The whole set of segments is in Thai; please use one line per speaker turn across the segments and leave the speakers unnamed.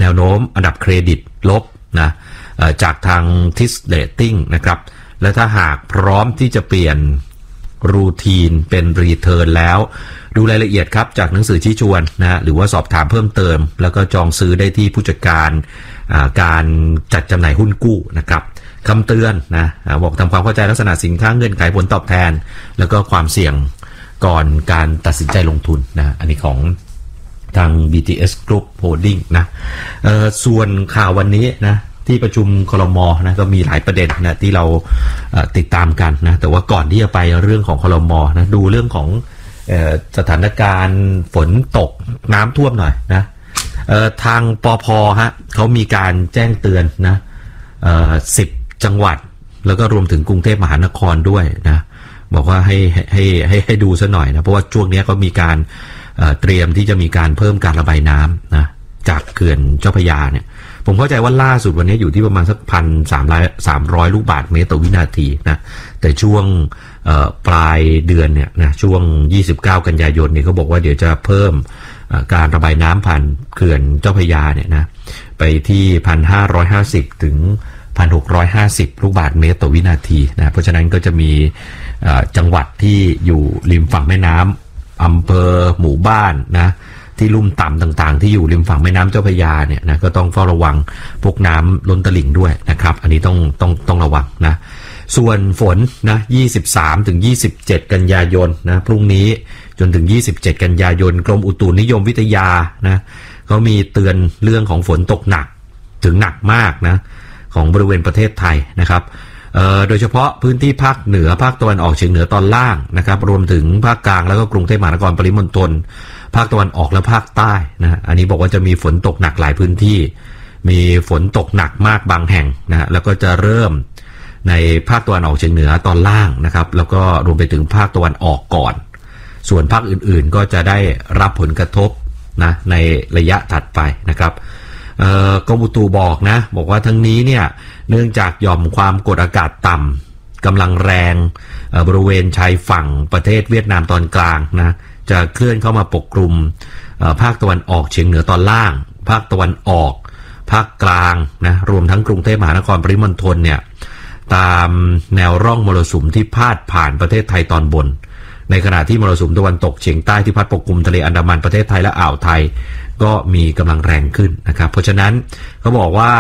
แนวโน้มอันดับเครดิตลบนะจากทางทิสเรตติ้งนะครับและถ้าหากพร้อมที่จะเปลี่ยนรูทีนเป็นรีเทิร์นแล้วดูรายละเอียดครับจากหนังสือชี้ชวนนะหรือว่าสอบถามเพิ่มเติมแล้วก็จองซื้อได้ที่ผู้จัดการการจัดจำหน่ายหุ้นกู้นะครับคำเตือนนะบอกทำความเข้าใจลักษณะสินค้าเงื่อนไขผลตอบแทนแล้วก็ความเสี่ยงก่อนการตัดสินใจลงทุนนะอันนี้ของทาง BTS Group Holding นะส่วนข่าววันนี้นะที่ประชุมครม.นะก็มีหลายประเด็นนะที่เราติดตามกันนะแต่ว่าก่อนที่จะไปเรื่องของครม.นะดูเรื่องของสถานการณ์ฝนตกน้ำท่วมหน่อยนะทางปภ.ฮะเขามีการแจ้งเตือนนะ10 จังหวัดแล้วก็รวมถึงกรุงเทพมหานครด้วยนะบอกว่าให้ดูซะหน่อยนะเพราะว่าช่วงนี้ก็มีการเตรียมที่จะมีการเพิ่มการระบายน้ำนะจากเขื่อนเจ้าพระยาเนี่ยผมเข้าใจว่าล่าสุดวันนี้อยู่ที่ประมาณสัก1,300 ลูกบาศก์เมตรต่อวินาทีนะแต่ช่วงปลายเดือนเนี่ยนะช่วง29 กันยายนเนี่ยเขาบอกว่าเดี๋ยวจะเพิ่มการระบายน้ำผ่านเขื่อนเจ้าพระยาเนี่ยนะไปที่ 1,550 ถึง 1,650 ลูกบาศก์เมตรต่อวินาทีนะเพราะฉะนั้นก็จะมีจังหวัดที่อยู่ริมฝั่งแม่น้ำอำเภอหมู่บ้านนะที่ลุ่มต่ำต่างๆที่อยู่ริมฝั่งแม่น้ำเจ้าพระยาเนี่ยนะก็ต้องเฝ้าระวังพวกน้ำล้นตลิ่งด้วยนะครับอันนี้ต้องระวังนะส่วนฝนนะ23 ถึง 27 กันยายนนะพรุ่งนี้จนถึง27 กันยายนกรมอุตุนิยมวิทยานะเขามีเตือนเรื่องของฝนตกหนักถึงหนักมากนะของบริเวณประเทศไทยนะครับโดยเฉพาะพื้นที่ภาคเหนือภาคตะวันออกเฉียงเหนือตอนล่างนะครับรวมถึงภาคกลางแล้วก็กรุงเทพมหานครปริมณฑลภาคตะวันออกและภาคใต้นะอันนี้บอกว่าจะมีฝนตกหนักหลายพื้นที่มีฝนตกหนักมากบางแห่งนะแล้วก็จะเริ่มในภาคตะวันออกเฉียงเหนือตอนล่างนะครับแล้วก็รวมไปถึงภาคตะวันออกก่อนส่วนภาคอื่นๆก็จะได้รับผลกระทบนะในระยะถัดไปนะครับกรมอุตุบอกนะบอกว่าทั้งนี้เนี่ยเนื่องจากหย่อมความกดอากาศต่ำกำลังแรงบริเวณชายฝั่งประเทศเวียดนามตอนกลางนะจะเคลื่อนเข้ามาปกคลุมภาคตะวันออกเฉียงเหนือตอนล่างภาคตะวันออกภาคกลางนะรวมทั้งกรุงเทพมหานครปริมณฑลเนี่ยตามแนวร่องมรสุมที่พาดผ่านประเทศไทยตอนบนในขณะที่มรสุมตะวันตกเฉียงใต้ที่พัดปกคลุมทะเลอันดามันประเทศไทยและอ่าวไทยก็มีกำลังแรงขึ้นนะครับเพราะฉะนั้นเขาบอกว่า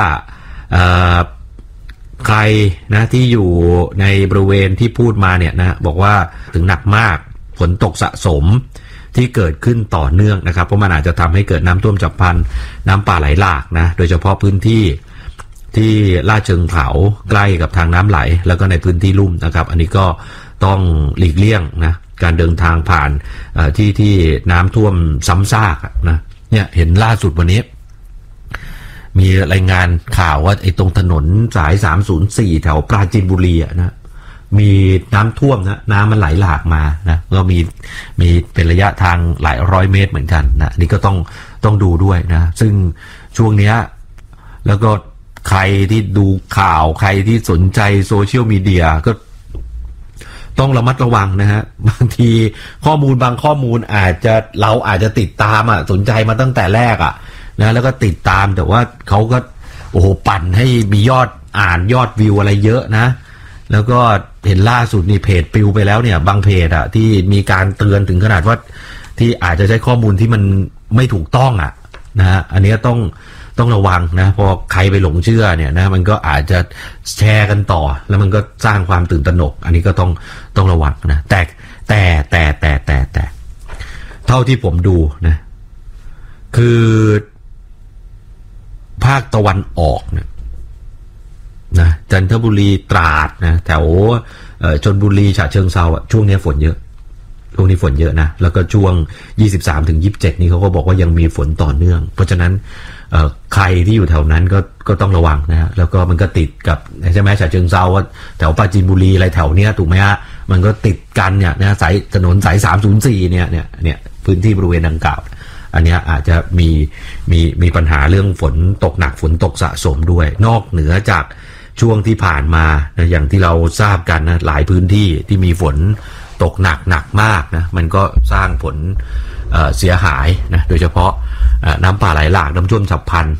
ใครนะที่อยู่ในบริเวณที่พูดมาเนี่ยนะบอกว่าถึงหนักมากฝนตกสะสมที่เกิดขึ้นต่อเนื่องนะครับเพราะมันอาจจะทำให้เกิดน้ำท่วมฉับพลันน้ำป่าไหลหลากนะโดยเฉพาะพื้นที่ที่ลาดเชิงเขาใกล้กับทางน้ำไหลแล้วก็ในพื้นที่ลุ่มนะครับอันนี้ก็ต้องหลีกเลี่ยงนะการเดินทางผ่านที่น้ำท่วมซ้ำซากนะเนี่ยเห็นล่าสุดวันนี้มีรายงานข่าวว่าไอ้ตรงถนนสาย304แถวปราจีนบุรีนะมีน้ำท่วมนะน้ำมันไหลหลากมานะก็มีเป็นระยะทางหลายร้อยเมตรเหมือนกันนะนี่ก็ต้องดูด้วยนะซึ่งช่วงเนี้ยแล้วก็ใครที่ดูข่าวใครที่สนใจโซเชียลมีเดียก็ต้องระมัดระวังนะฮะบางทีข้อมูลบางข้อมูลเราอาจจะติดตามสนใจมาตั้งแต่แรกนะแล้วก็ติดตามแต่ว่าเขาก็โอ้โหปั่นให้มียอดอ่านยอดวิวอะไรเยอะนะแล้วก็เห็นล่าสุดนี่เพจปิวไปแล้วเนี่ยบางเพจที่มีการเตือนถึงขนาดว่าที่อาจจะใช้ข้อมูลที่มันไม่ถูกต้องนะฮะอันนี้ต้องระวังนะพอใครไปหลงเชื่อเนี่ยนะมันก็อาจจะแชร์กันต่อแล้วมันก็สร้างความตื่นตระหนกอันนี้ก็ต้องระวังนะแต่เท่าที่ผมดูนะคือภาคตะวันออกเนี่ยนะจันทบุรีตราดนะแถวชลบุรีฉะเชิงเทราช่วงนี้ฝนเยอะช่วงนี้ฝนเยอะนะแล้วก็ช่วง23 ถึง 27นี่เขาก็บอกว่ายังมีฝนต่อเนื่องเพราะฉะนั้นใครที่อยู่แถวนั้นก็ต้องระวังนะฮะแล้วก็มันก็ติดกับใช่ไหมฉะเชิงเทราแถวปราจีนบุรีอะไรแถวเนี้ยถูกไหมฮะมันก็ติดกันเนี่ยนะสายถนนสาย304เนี่ยพื้นที่บริเวณดังกล่าวอันนี้อาจจะมีปัญหาเรื่องฝนตกหนักฝนตกสะสมด้วยนอกเหนือจากช่วงที่ผ่านมานะอย่างที่เราทราบกันนะหลายพื้นที่ที่มีฝนตกหนักมากนะมันก็สร้างผลเสียหายนะโดยเฉพาะน้ำป่าไหลหลากน้ำท่วมฉับพลัน